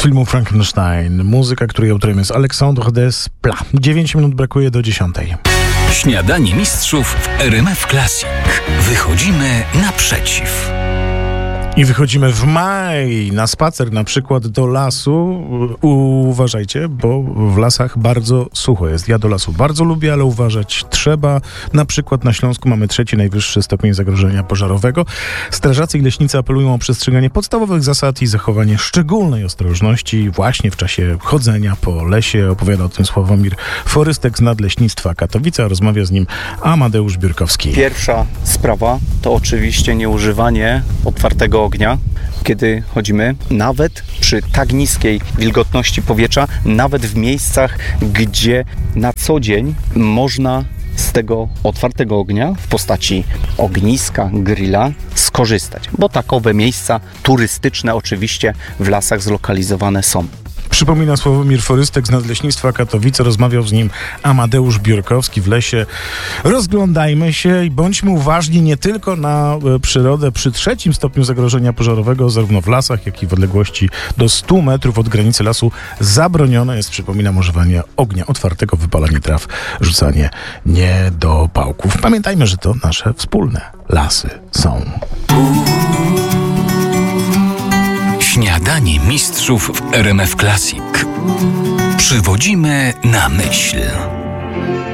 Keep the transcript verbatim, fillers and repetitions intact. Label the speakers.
Speaker 1: filmu Frankenstein. Muzyka, której autorem jest Alexandre Desplat. Dziewięć minut brakuje do dziesiątej.
Speaker 2: Śniadanie mistrzów w R M F Classic. Wychodzimy naprzeciw.
Speaker 1: I wychodzimy w maj na spacer, na przykład do lasu. Uważajcie, bo w lasach bardzo sucho jest. Ja do lasu bardzo lubię, ale uważać trzeba. Na przykład na Śląsku mamy trzeci najwyższy stopień zagrożenia pożarowego. Strażacy i leśnicy apelują o przestrzeganie podstawowych zasad i zachowanie szczególnej ostrożności właśnie w czasie chodzenia po lesie. Opowiada o tym Sławomir Forystek z Nadleśnictwa Katowice, a rozmawia z nim Amadeusz Biurkowski.
Speaker 3: Pierwsza sprawa to oczywiście nieużywanie otwartego ognia, kiedy chodzimy, nawet przy tak niskiej wilgotności powietrza, nawet w miejscach, gdzie na co dzień można z tego otwartego ognia w postaci ogniska, grilla skorzystać, bo takowe miejsca turystyczne oczywiście w lasach zlokalizowane są.
Speaker 1: Przypomina Sławomir Forystek z Nadleśnictwa Katowice. Rozmawiał z nim Amadeusz Biurkowski w lesie. Rozglądajmy się i bądźmy uważni nie tylko na przyrodę przy trzecim stopniu zagrożenia pożarowego, zarówno w lasach, jak i w odległości do stu metrów od granicy lasu zabronione jest, przypominam, używanie ognia otwartego, wypalanie traw, rzucanie niedopałków. Pamiętajmy, że to nasze wspólne lasy są.
Speaker 2: Śniadanie mistrzów w R M F Classic. Przywodzimy na myśl.